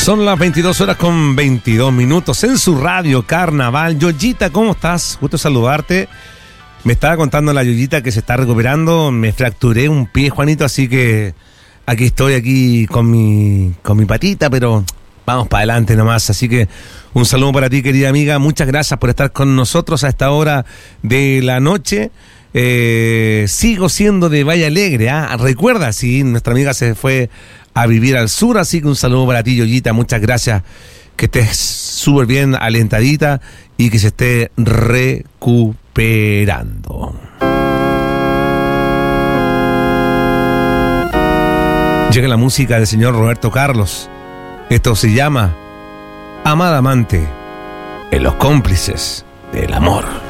Son las 22 horas con 22 minutos en su radio Carnaval. Yoyita, ¿cómo estás? Gusto saludarte. Me estaba contando la Yoyita que se está recuperando. Me fracturé un pie, Juanito, así que aquí estoy con mi patita, pero vamos para adelante nomás. Así que un saludo para ti, querida amiga. Muchas gracias por estar con nosotros a esta hora de la noche. Sigo siendo de Valle Alegre, ¿ah? Recuerda, sí, nuestra amiga se fue a vivir al sur, así que un saludo para ti, Yoyita, muchas gracias, que estés súper bien alentadita y que se esté recuperando. Llega la música del señor Roberto Carlos. Esto se llama Amada Amante, en los cómplices del amor.